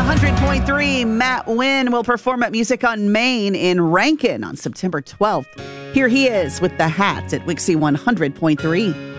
100.3, Matt Wynn will perform at Music on Main in Rankin on September 12th. Here he is with The Hat at Wixie 100.3.